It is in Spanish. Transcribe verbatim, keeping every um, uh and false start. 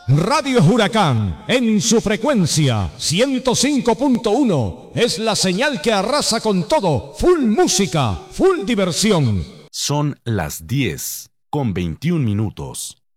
Radio Huracán, en su frecuencia ciento cinco punto uno, es la señal que arrasa con todo. Full música, full diversión. Son las diez con veintiún minutos.